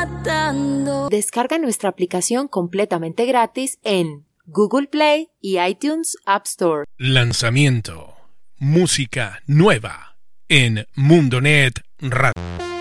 matando. Descarga nuestra aplicación completamente gratis en Google Play y iTunes App Store. Lanzamiento. Música nueva en Mundonet Radio.